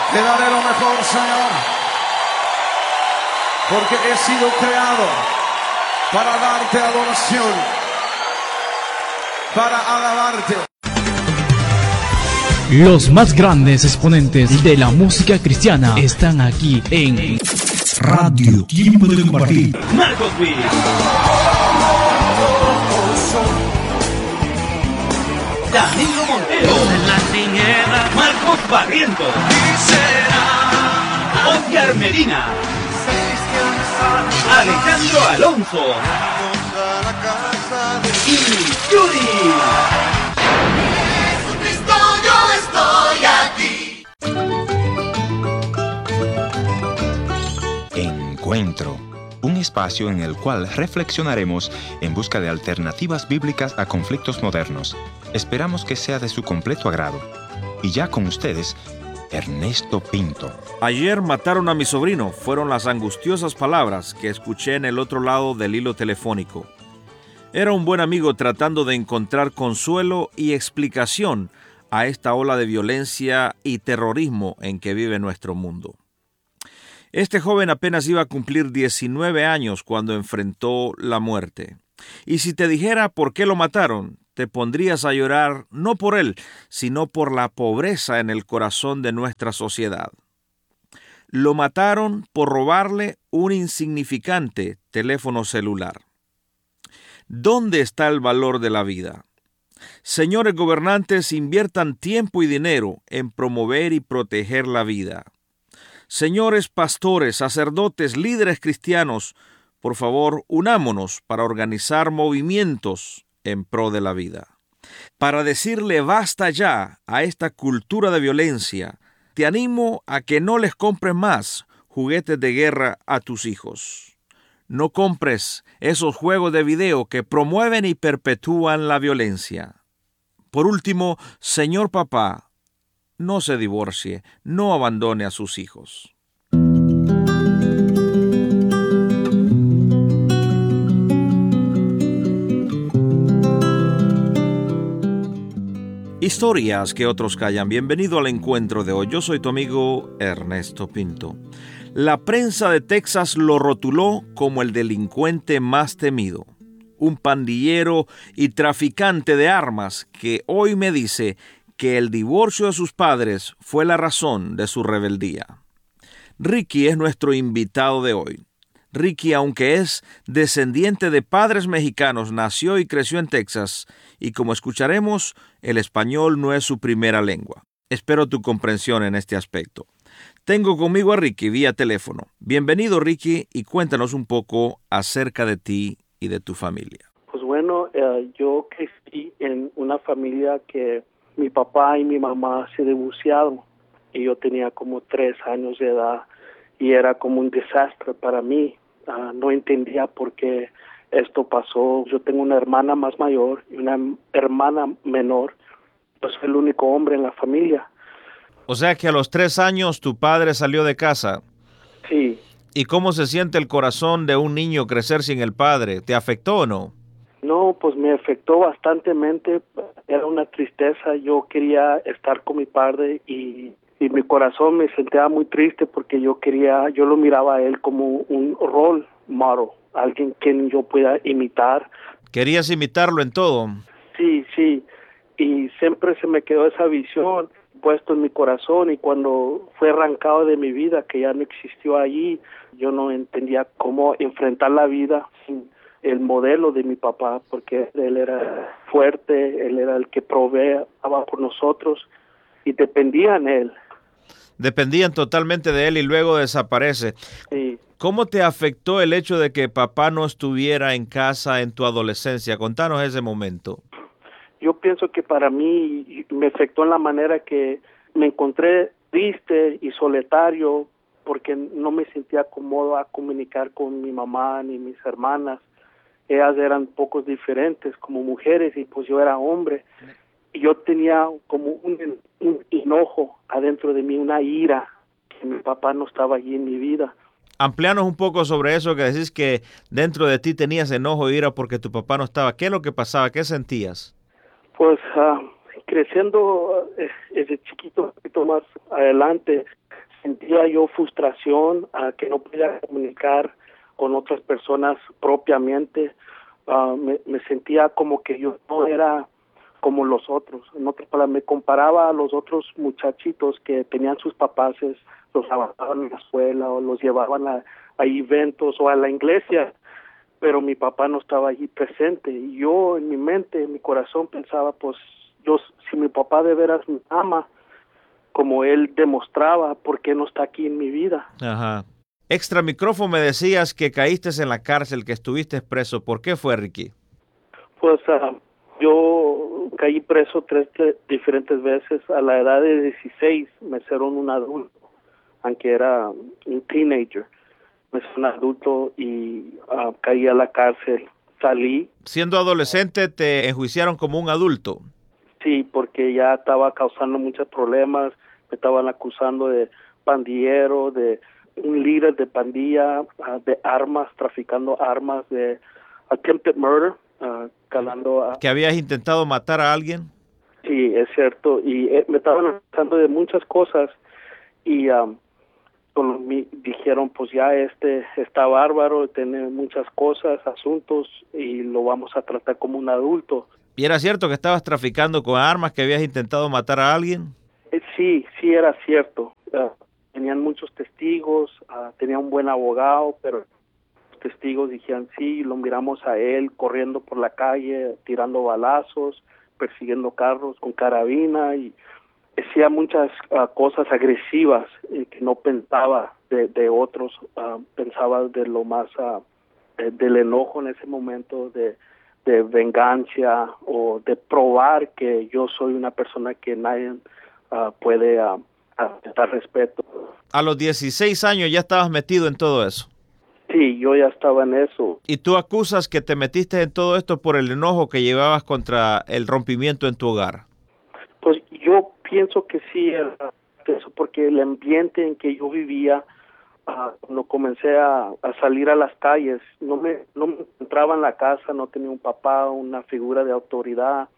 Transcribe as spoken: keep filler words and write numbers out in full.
Te daré lo mejor, Señor, porque he sido creado para darte adoración, para alabarte. Los más grandes exponentes de la música cristiana están aquí en Radio Tiempo de Compartir. Marcos Witt. Danilo Montero. En la tiniebla. Marcos Barrientos. Oscar Medina. Alejandro Alonso. Y Yuri. Jesucristo, yo estoy aquí. Encuentro, un espacio en el cual reflexionaremos en busca de alternativas bíblicas a conflictos modernos. Esperamos que sea de su completo agrado. Y ya con ustedes, Ernesto Pinto. Ayer mataron a mi sobrino, fueron las angustiosas palabras que escuché en el otro lado del hilo telefónico. Era un buen amigo tratando de encontrar consuelo y explicación a esta ola de violencia y terrorismo en que vive nuestro mundo. Este joven apenas iba a cumplir diecinueve años cuando enfrentó la muerte. Y si te dijera por qué lo mataron, te pondrías a llorar no por él, sino por la pobreza en el corazón de nuestra sociedad. Lo mataron por robarle un insignificante teléfono celular. ¿Dónde está el valor de la vida? Señores gobernantes, inviertan tiempo y dinero en promover y proteger la vida. Señores pastores, sacerdotes, líderes cristianos, por favor, unámonos para organizar movimientos en pro de la vida. Para decirle basta ya a esta cultura de violencia, te animo a que no les compres más juguetes de guerra a tus hijos. No compres esos juegos de video que promueven y perpetúan la violencia. Por último, señor papá, no se divorcie, no abandone a sus hijos. Historias que otros callan. Bienvenido al encuentro de hoy. Yo soy tu amigo Ernesto Pinto. La prensa de Texas lo rotuló como el delincuente más temido. Un pandillero y traficante de armas que hoy me dice que el divorcio de sus padres fue la razón de su rebeldía. Ricky es nuestro invitado de hoy. Ricky, aunque es descendiente de padres mexicanos, nació y creció en Texas, y como escucharemos, el español no es su primera lengua. Espero tu comprensión en este aspecto. Tengo conmigo a Ricky vía teléfono. Bienvenido, Ricky, y cuéntanos un poco acerca de ti y de tu familia. Pues bueno, eh, yo crecí en una familia que mi papá y mi mamá se divorciaron y yo tenía como tres años de edad y era como un desastre para mí. Uh, no entendía por qué esto pasó. Yo tengo una hermana más mayor y una hermana menor. Yo soy el único hombre en la familia. O sea que a los tres años tu padre salió de casa. Sí. ¿Y cómo se siente el corazón de un niño crecer sin el padre? ¿Te afectó o no? No, pues me afectó bastantemente. Era una tristeza. Yo quería estar con mi padre y, y mi corazón me sentía muy triste porque yo quería, yo lo miraba a él como un role model, alguien quien yo pueda imitar. ¿Querías imitarlo en todo? Sí, sí. Y siempre se me quedó esa visión puesto en mi corazón, y cuando fue arrancado de mi vida, que ya no existió allí, yo no entendía cómo enfrentar la vida sin el modelo de mi papá, porque él era fuerte, él era el que proveía por nosotros y dependían de él. Dependían totalmente de él y luego desaparece. Sí. ¿Cómo te afectó el hecho de que papá no estuviera en casa en tu adolescencia? Contanos ese momento. Yo pienso que para mí me afectó en la manera que me encontré triste y solitario porque no me sentía cómodo a comunicar con mi mamá ni mis hermanas. Ellas eran pocos diferentes como mujeres y pues yo era hombre. Y yo tenía como un, un enojo adentro de mí, una ira, que mi papá no estaba allí en mi vida. Amplíanos un poco sobre eso, que decís que dentro de ti tenías enojo e ira porque tu papá no estaba. ¿Qué es lo que pasaba? ¿Qué sentías? Pues uh, creciendo uh, desde chiquito, un poquito más adelante, sentía yo frustración, uh, que no podía comunicar con otras personas propiamente. Uh, me, me sentía como que yo no era como los otros. En otras palabras, me comparaba a los otros muchachitos que tenían sus papaces, los llevaban a la escuela o los llevaban a, a eventos o a la iglesia, pero mi papá no estaba allí presente. Y yo en mi mente, en mi corazón pensaba, pues yo, si mi papá de veras me ama, como él demostraba, ¿por qué no está aquí en mi vida? Ajá. Extra micrófono me decías que caíste en la cárcel, que estuviste preso. ¿Por qué fue, Ricky? Pues uh, yo caí preso tres te- diferentes veces. A la edad de dieciséis me hicieron un adulto, aunque era un teenager. Me hicieron un adulto y uh, caí a la cárcel. Salí. Siendo adolescente te enjuiciaron como un adulto. Sí, porque ya estaba causando muchos problemas. Me estaban acusando de pandillero, de un líder de pandilla, uh, de armas, traficando armas, de attempted murder, uh, calando a... ¿Que habías intentado matar a alguien? Sí, es cierto. Y eh, me estaban acusando de muchas cosas y um, con mi, dijeron, pues ya este está bárbaro, tiene muchas cosas, asuntos, y lo vamos a tratar como un adulto. ¿Y era cierto que estabas traficando con armas, que habías intentado matar a alguien? Eh, sí, sí era cierto. Uh, tenían muchos testigos, uh, tenía un buen abogado, pero los testigos dijeron sí, lo miramos a él corriendo por la calle, tirando balazos, persiguiendo carros con carabina y hacía muchas uh, cosas agresivas eh, que no pensaba de, de otros, uh, pensaba de lo más, uh, de, del enojo en ese momento, de de venganza o de probar que yo soy una persona que nadie uh, puede uh, dar respeto. A los dieciséis años ya estabas metido en todo eso. Sí, yo ya estaba en eso. ¿Y tú acusas que te metiste en todo esto por el enojo que llevabas contra el rompimiento en tu hogar? Pues yo pienso que sí, eso porque el ambiente en que yo vivía, Uh, cuando comencé a, a salir a las calles, no me, no me encontraba en la casa, no tenía un papá, una figura de autoridad,